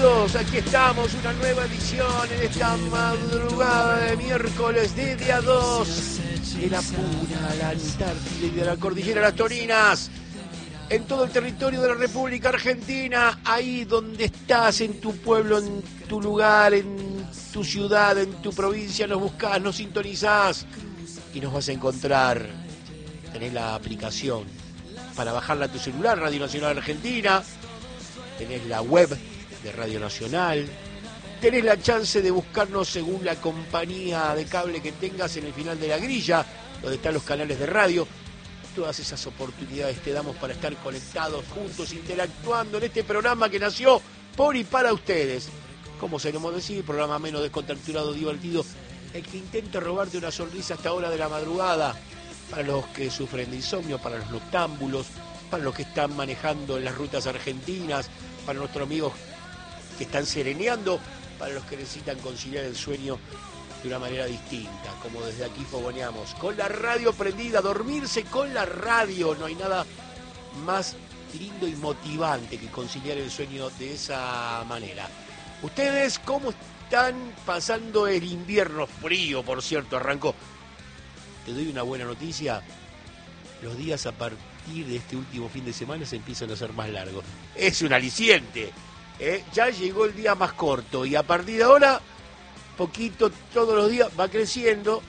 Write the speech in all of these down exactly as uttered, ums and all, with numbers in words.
Bienvenidos, aquí estamos, una nueva edición en esta madrugada de miércoles de día dos de la Puna, la Antártida y de la Cordillera Las Toninas, en todo el territorio de la República Argentina, ahí donde estás, en tu pueblo, en tu lugar, en tu ciudad, en tu provincia, nos buscás, nos sintonizás y nos vas a encontrar. Tenés la aplicación para bajarla a tu celular, Radio Nacional Argentina, tenés la web de Radio Nacional, tenés la chance de buscarnos según la compañía de cable que tengas en el final de la grilla, donde están los canales de radio. Todas esas oportunidades te damos para estar conectados juntos, interactuando en este programa que nació por y para ustedes. Como solemos decir, programa menos descontracturado, divertido, el que intenta robarte una sonrisa a esta hora de la madrugada, para los que sufren de insomnio, para los noctámbulos, para los que están manejando en las rutas argentinas, para nuestros amigos que están sereneando, para los que necesitan conciliar el sueño de una manera distinta, como desde aquí fogoneamos, con la radio prendida, dormirse con la radio. No hay nada más lindo y motivante que conciliar el sueño de esa manera. ¿Ustedes cómo están pasando el invierno frío? Por cierto, arrancó. Te doy una buena noticia, los días a partir de este último fin de semana se empiezan a hacer más largos. Es un aliciente, ¿eh? Ya llegó el día más corto y a partir de ahora, poquito todos los días va creciendo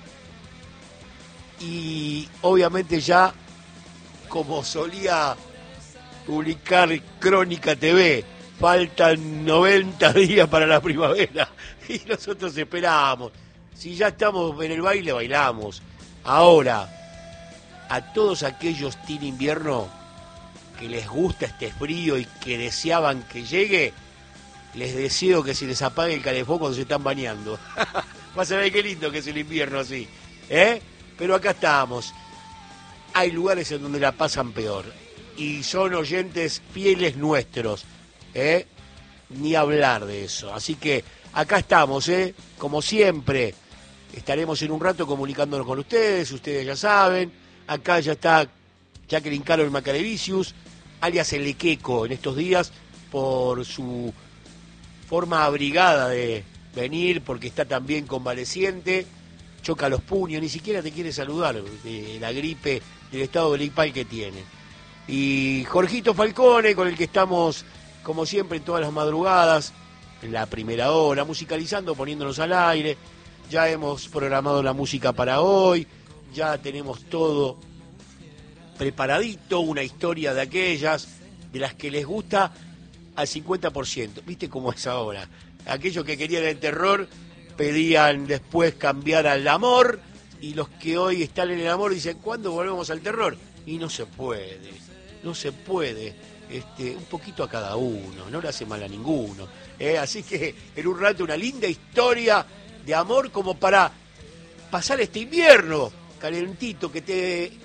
y obviamente ya, como solía publicar Crónica T V, faltan noventa días para la primavera y nosotros esperamos. Si ya estamos en el baile, bailamos. Ahora, a todos aquellos team invierno que les gusta este frío y que deseaban que llegue, les deseo que se les apague el calefón cuando se están bañando. Vas a ver qué lindo que es el invierno así, ¿eh? Pero acá estamos. Hay lugares en donde la pasan peor y son oyentes fieles nuestros, ¿eh? Ni hablar de eso. Así que acá estamos, ¿eh? Como siempre. Estaremos en un rato comunicándonos con ustedes, ustedes ya saben. Acá ya está Jacqueline Carol Macarevicius, alias El Lequeco, en estos días, por su forma abrigada de venir, porque está también convaleciente, choca los puños, ni siquiera te quiere saludar de la gripe, del estado gripal que tiene. Y Jorgito Falcone, con el que estamos, como siempre, en todas las madrugadas, en la primera hora, musicalizando, poniéndonos al aire. Ya hemos programado la música para hoy, ya tenemos todo preparadito, una historia de aquellas, de las que les gusta al cincuenta por ciento. ¿Viste cómo es ahora? Aquellos que querían el terror pedían después cambiar al amor, y los que hoy están en el amor dicen, ¿cuándo volvemos al terror? Y no se puede, no se puede, este, un poquito a cada uno, no le hace mal a ninguno. ¿eh? Así que en un rato una linda historia de amor como para pasar este invierno calentito, que te eh,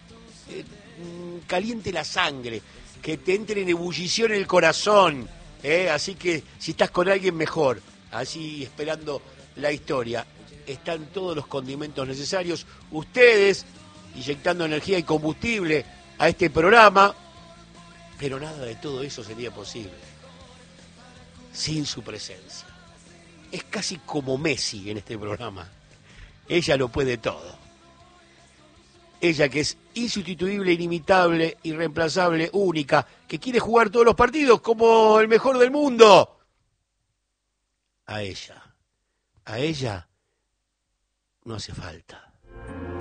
caliente la sangre, que te entre en ebullición el corazón, ¿eh? Así que si estás con alguien mejor, así esperando la historia, están todos los condimentos necesarios, ustedes inyectando energía y combustible a este programa, pero nada de todo eso sería posible sin su presencia. Es casi como Messi en este programa. Ella lo puede todo. Ella que es insustituible, inimitable, irreemplazable, única, que quiere jugar todos los partidos como el mejor del mundo. A ella, a ella no hace falta.